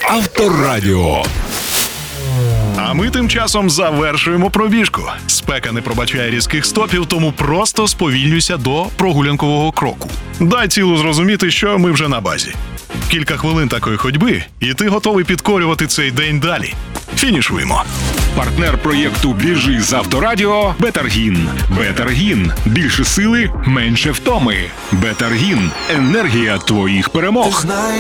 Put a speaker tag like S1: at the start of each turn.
S1: Авторадіо.
S2: А ми тим часом завершуємо пробіжку. Спека не пробачає різких стопів, тому просто сповільнюйся до прогулянкового кроку. Дай тілу зрозуміти, що ми вже на базі. Кілька хвилин такої ходьби, і ти готовий підкорювати цей день далі. Фінішуємо.
S1: Партнер проєкту «Біжи з Авторадіо» – Бетаргін. Бетаргін. Більше сили, менше втоми. Бетаргін. Енергія твоїх перемог.